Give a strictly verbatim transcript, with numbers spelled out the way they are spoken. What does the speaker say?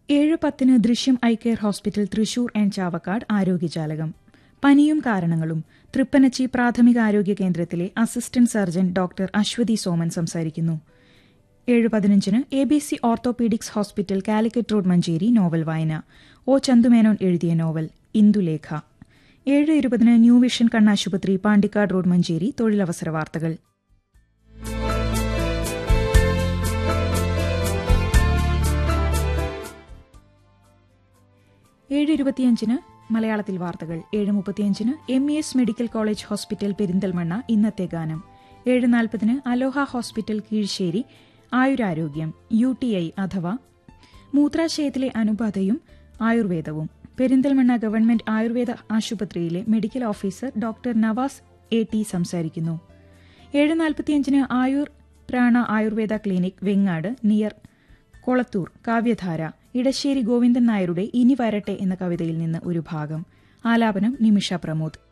ഏഴ് പത്തിന് ദൃശ്യം eye care hospital Thrissur and Chavakkad ആരോഗ്യജാലകം. പനിയും കാരണങ്ങളും തൃപ്പനച്ചി പ്രാഥമികാരോഗ്യ കേന്ദ്രത്തിലെ assistant surgeon doctor Aswathy Soman സംസാരിക്കുന്നു. ഏഴ് പതിനഞ്ചിന് A B C orthopaedics hospital Calicut road Manjeri novel വായന. ഒ ചന്തുമേനോൻ എഴുതിയ നോവൽ ഇന്ദുലേഖ. ഏഴ് ഇരുപതിന് ന്യൂ വിഷൻ കണ്ണാശുപത്രി പാണ്ടിക്കാട് റോഡ് മഞ്ചേരി തൊഴിലവസര വാർത്തകൾ. ഏഴ് ഇരുപത്തിയഞ്ചിന് മലയാളത്തിൽ വാർത്തകൾ. ഏഴ് മുപ്പത്തിയഞ്ചിന് M E S medical college hospital Perinthalmanna ഇന്നത്തെ ഗാനം. ഏഴ് നാൽപ്പതിന് അലോഹ ഹോസ്പിറ്റൽ കീഴ്ശ്ശേരി ആയുരാരോഗ്യം യു ടി ഐ അഥവാ മൂത്രാശയത്തിലെ അണുബാധയും ആയുർവേദവും. പെരിന്തൽമണ്ണ ഗവൺമെന്റ് ആയുർവേദ ആശുപത്രിയിലെ medical officer doctor Nawaz A T സംസാരിക്കുന്നു. ഏഴ് നാൽപ്പത്തിയഞ്ചിന് ആയുർ പ്രാണ ആയുർവേദ ക്ലിനിക് വെങ്ങാട് നിയർ കൊളത്തൂർ കാവ്യധാര ഇടശ്ശേരി ഗോവിന്ദൻ നായരുടെ ഇനി വരട്ടെ എന്ന കവിതയിൽ നിന്ന് ഒരു ഭാഗം. ആലാപനം നിമിഷ പ്രമോദ്.